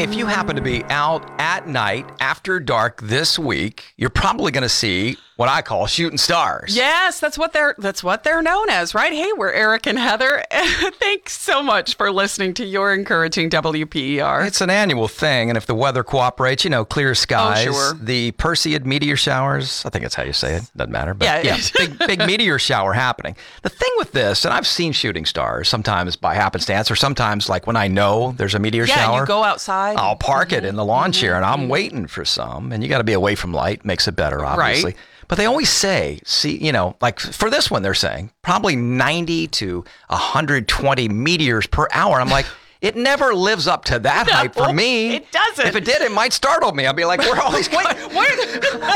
if you happen to be out at night after dark this week, you're probably going to see what I call shooting stars. Yes, that's what they're known as, right? Hey, we're Eric and Heather. Thanks so much for listening to your encouraging WPER. It's an annual thing, and if the weather cooperates, clear skies, sure. the Perseid meteor showers, I think that's how you say it, doesn't matter, but Yeah. big meteor shower happening. The thing with this, and I've seen shooting stars sometimes by happenstance, or sometimes like when I know there's a meteor shower. Yeah, you go outside. I'll park it in the lawn chair, and I'm waiting for some, and you got to be away from light, makes it better, obviously. Right. But they always say, like for this one, they're saying probably 90 to 120 meteors per hour. I'm like, it never lives up to that height for me. It doesn't. If it did, it might startle me. I'd be like, where are all these?